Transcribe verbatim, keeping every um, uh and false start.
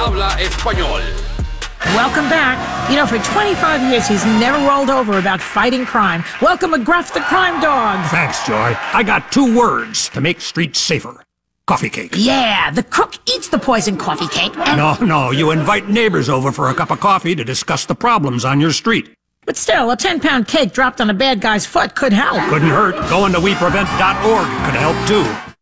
habla español. Welcome back. You know, for twenty-five years, he's never rolled over about fighting crime. Welcome, McGruff the crime dog. Thanks, Joy. I got two words to make streets safer. Coffee cake. Yeah, the cook eats the poison coffee cake and... No, no, you invite neighbors over for a cup of coffee to discuss the problems on your street. But still, a ten-pound cake dropped on a bad guy's foot could help. Couldn't hurt. Going to we prevent dot org could help, too.